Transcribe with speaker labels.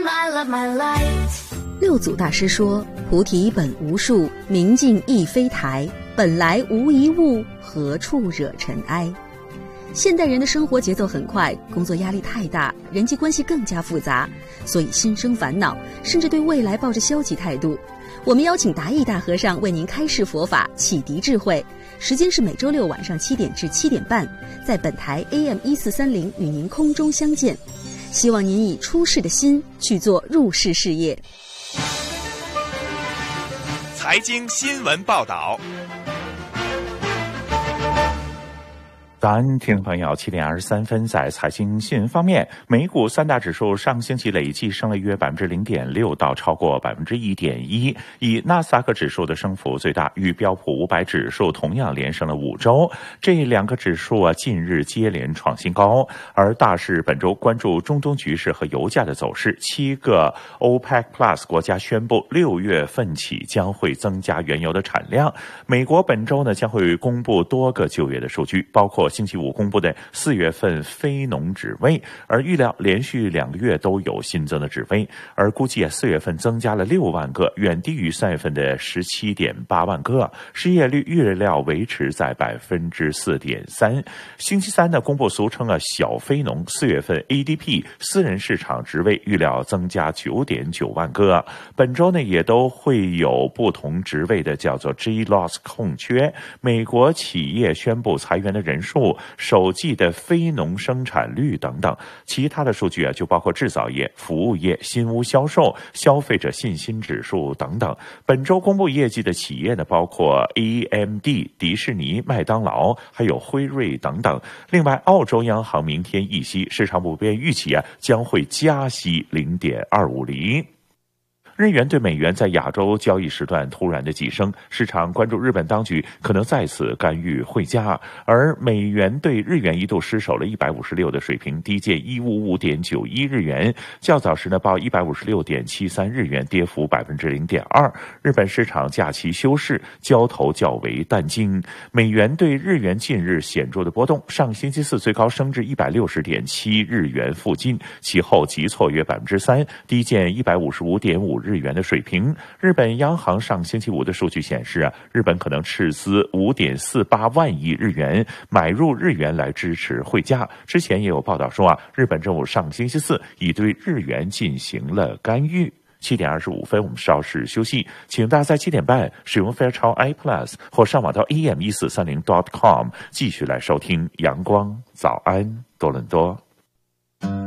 Speaker 1: 六祖大师说：“菩提本无树，明镜亦非台，本来无一物，何处惹尘埃。”现代人的生活节奏很快，工作压力太大，人际关系更加复杂，所以心生烦恼，甚至对未来抱着消极态度。我们邀请达义大和尚为您开示佛法，启迪智慧。时间是每周六晚上7点至7点半，在本台 AM1430与您空中相见。希望您以出世的心去做入世事业。
Speaker 2: 财经新闻报道。
Speaker 3: 早安，听众朋友，7点23分，在财经新闻方面，美股三大指数上星期累计升了约 0.6% 到超过 1.1%， 以纳斯达克指数的升幅最大，与标普500指数同样连升了5周。这两个指数近日接连创新高。而大市本周关注中东局势和油价的走势，7个 OPEC Plus 国家宣布6月份起将会增加原油的产量。美国本周呢将会公布多个就业的数据，包括星期五公布的4月份非农职位，而预料连续2个月都有新增的职位，而估计4月份增加了6万个，远低于3月份的17.8万个，失业率预料维持在 4.3%。星期三呢公布俗称小非农4月份 ADP 私人市场职位预料增加 9.9 万个。本周呢也都会有不同职位的叫做 JOLTS 空缺，美国企业宣布裁员的人数，首季的非农生产率等等。其他的数据就包括制造业、服务业、新屋销售、消费者信心指数等等。本周公布业绩的企业呢包括 AMD、迪士尼、麦当劳还有辉瑞等等。另外，澳洲央行明天议息，市场普遍预期将会加息 0.25 厘。日元对美元在亚洲交易时段突然的急升，市场关注日本当局可能再次干预汇价，而美元对日元一度失守了156的水平，低见155.91日元，较早时呢报156.73日元，跌幅 0.2%。日本市场假期休市，交投较为淡静。美元对日元近日显著的波动，上星期四最高升至160.7日元附近，其后急挫约 3%， 低见155.5日元的水平。日本央行上星期五的数据显示日本可能斥资 5.48 万亿日元买入日元来支持汇价。之前也有报道说日本政府上星期四已对日元进行了干预。7点25分，我们稍事休息，请大家在7点半使用 Fairchild iPlus 或上网到 am1430.com 继续来收听阳光早安多伦多。